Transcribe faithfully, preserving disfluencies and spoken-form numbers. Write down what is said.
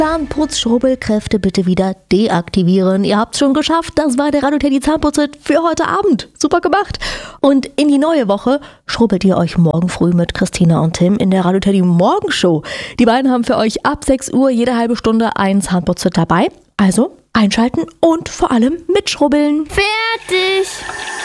Zahnputzschrubbelkräfte bitte wieder deaktivieren. Ihr habt's schon geschafft. Das war der Radio Teddy Zahnputzritt für heute Abend. Super gemacht. Und in die neue Woche schrubbelt ihr euch morgen früh mit Christina und Tim in der Radio Teddy Morgenshow. Die beiden haben für euch ab sechs Uhr jede halbe Stunde einen Zahnputzritt dabei. Also einschalten und vor allem mitschrubbeln. Fertig!